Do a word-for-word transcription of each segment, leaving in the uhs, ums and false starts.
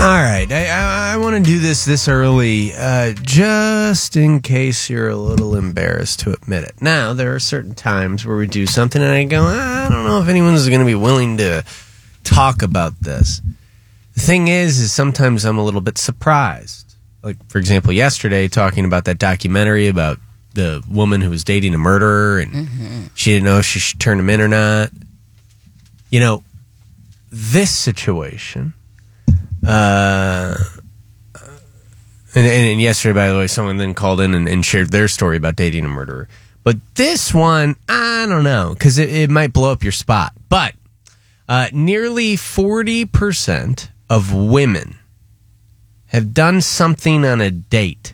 right, I, I, I want to do this this early, uh, just in case you're a little embarrassed to admit it. Now, there are certain times where we do something and I go, I don't know if anyone's going to be willing to talk about this. The thing is, is sometimes I'm a little bit surprised. Like, for example, yesterday, talking about that documentary about the woman who was dating a murderer and mm-hmm. she didn't know if she should turn him in or not. You know, this situation... Uh, and, and yesterday, by the way, someone then called in and, and shared their story about dating a murderer. But this one, I don't know, because it, it might blow up your spot. But uh, nearly forty percent of women have done something on a date.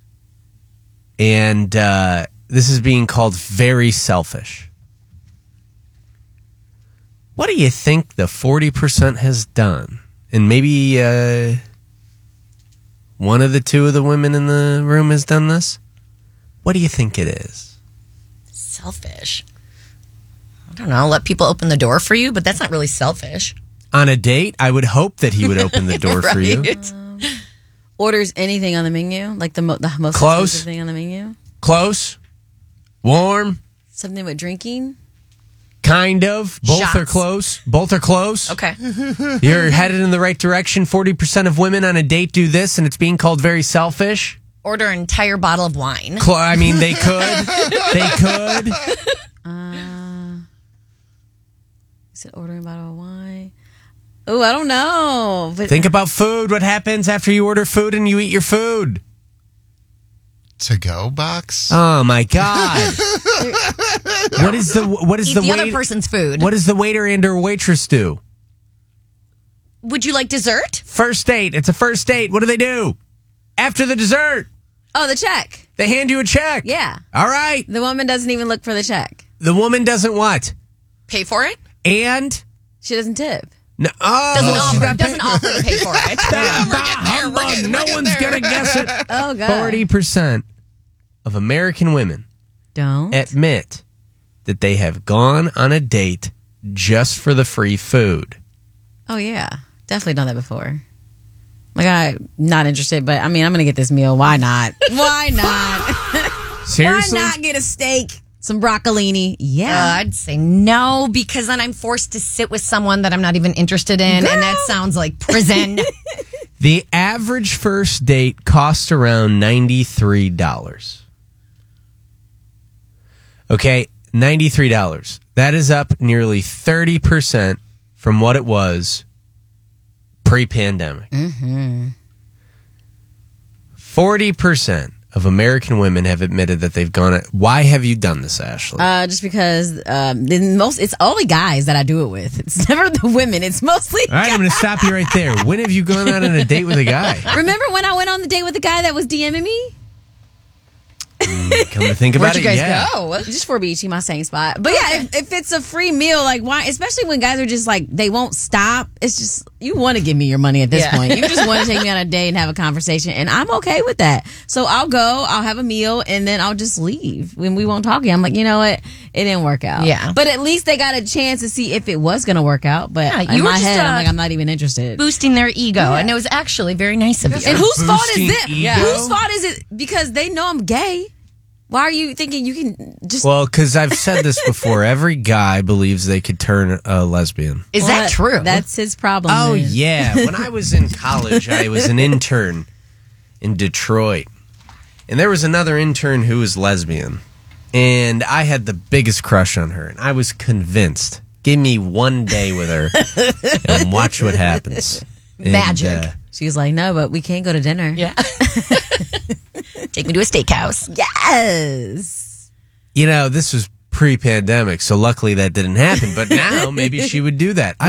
And uh, this is being called very selfish. What do you think the forty percent has done? And maybe uh, one of the two of the women in the room has done this. What do you think it is? Selfish. I don't know. Let people open the door for you, but that's not really selfish. On a date, I would hope that he would open the door right. for you. Um, orders anything on the menu, like the, mo- the most Close. expensive thing on the menu. Close. Warm. Something with drinking. Kind of. Both Shots. are close. Both are close. Okay. You're headed in the right direction. forty percent of women on a date do this, and it's being called very selfish. Order an entire bottle of wine. Cl- I mean, they could. They could. Uh, is it ordering a bottle of wine? Oh, I don't know. But Think about food. What happens after you order food and you eat your food? To-go box? Oh my God! What is the what is Eat the, the wait- other person's food. What does the waiter and or waitress do? Would you like dessert? First date. It's a first date. What do they do after the dessert? oh, the check. They hand you a check. Yeah. All right. The woman doesn't even look for the check. The woman doesn't what? Pay for it? And She doesn't tip. no. Oh, Doesn't she's offer. got Doesn't offer to pay for it. humbug. No one's gonna guess it. Oh, God. Forty percent of American women Don't. admit that they have gone on a date just for the free food. Oh, yeah. Definitely done that before. Like, I'm not interested, but I mean, I'm going to get this meal. Why not? Why not? Seriously? Why not get a steak? Some broccolini? Uh, Yeah. I'd say no, because then I'm forced to sit with someone that I'm not even interested in, and that sounds like prison. The average first date costs around ninety-three dollars. Okay, ninety-three dollars. That is up nearly thirty percent from what it was pre-pandemic. Mm-hmm. forty percent of American women have admitted that they've gone... Why have you done this, Ashley? Uh, just because um, the most, it's only guys that I do it with. It's never the women. It's mostly All right, guys. I'm going to stop you right there. When have you gone out on a date with a guy? Remember when I went on the date with the guy that was DMing me? Come to think about Where'd you it, guys yeah. go? Just for Beachy, my same spot. But yeah, if, if it's a free meal, like why? Especially when guys are just like they won't stop. It's just you want to give me your money at this Yeah. point. You just want to take me on a date and have a conversation, and I'm okay with that. So I'll go, I'll have a meal, and then I'll just leave when we won't talk again. I'm like, you know what? It didn't work out. Yeah. But at least they got a chance to see if it was going to work out. But Yeah, in you were my just, head, I'm uh, like, I'm not even interested. Boosting their ego, and it was actually very nice of you. And whose fault is Boosting it? ego? Whose fault is it? Because they know I'm gay. Why are you thinking you can just... Well, because I've said this before. Every guy believes they could turn a lesbian. Is Well, that true? That's his problem. Oh, then. yeah. When I was in college, I was an intern in Detroit. And there was another intern who was lesbian. And I had the biggest crush on her. And I was convinced. Give me one day with her and watch what happens. And, Magic. uh, She was like, no, but we can't go to dinner. Yeah. Take me to a steakhouse. Yes. you know, this was pre-pandemic, so luckily that didn't happen. But now maybe she would do that.